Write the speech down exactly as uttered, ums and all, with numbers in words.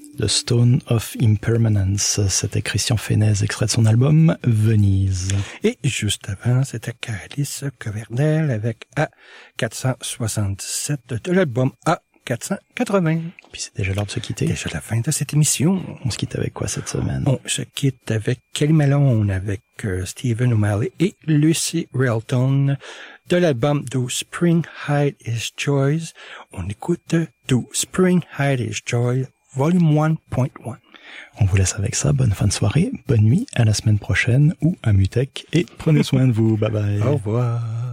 The Stone of Impermanence, c'était Christian Fenez, extrait de son album Venise. Et juste avant, c'était Calice Coverdale avec A quatre cent soixante-dix-sept de l'album A quatre cent quatre-vingts. Puis c'est déjà l'heure de se quitter. Déjà la fin de cette émission. On se quitte avec quoi cette semaine? On se quitte avec Kelly Malone, avec euh, Stephen O'Malley et Lucy Railton de l'album Do Spring Hide His Joys. On écoute Do Spring Hide His Joy, Volume un point un. On vous laisse avec ça. Bonne fin de soirée, bonne nuit, à la semaine prochaine ou à Mutech et prenez soin de vous. Bye bye. Au revoir.